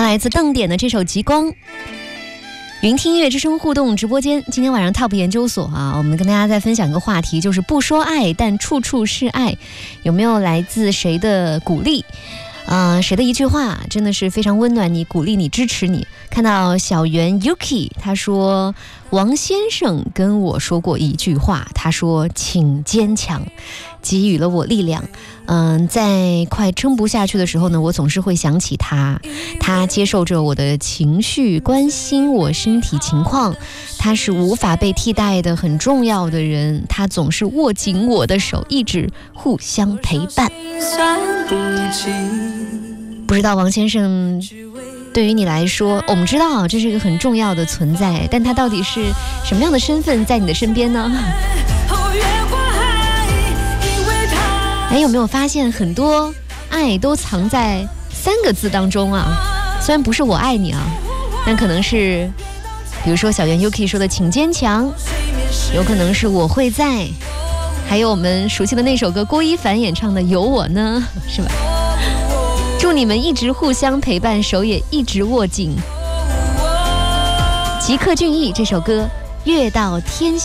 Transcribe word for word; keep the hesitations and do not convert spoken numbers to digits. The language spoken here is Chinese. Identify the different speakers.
Speaker 1: 来自邓典的这首《极光》。云听音乐之声互动直播间，今天晚上 Top 研究所啊，我们跟大家再分享一个话题，就是不说爱，但处处是爱。有没有来自谁的鼓励？呃，谁的一句话真的是非常温暖你、鼓励你、支持你？看到小圆 Yuki 他说，王先生跟我说过一句话，他说请坚强，给予了我力量。嗯、呃，在快撑不下去的时候呢，我总是会想起他，他接受着我的情绪，关心我身体情况，他是无法被替代的很重要的人，他总是握紧我的手，一直互相陪伴。不知道王先生对于你来说，我们知道这是一个很重要的存在，但他到底是什么样的身份在你的身边呢？哎，有没有发现很多爱都藏在三个字当中啊？虽然不是我爱你啊，但可能是比如说小圆 Yuki 说的请坚强，有可能是我会在，还有我们熟悉的那首歌郭一凡演唱的有我呢，是吧？祝你们一直互相陪伴，手也一直握紧。吉克隽逸这首歌，月到天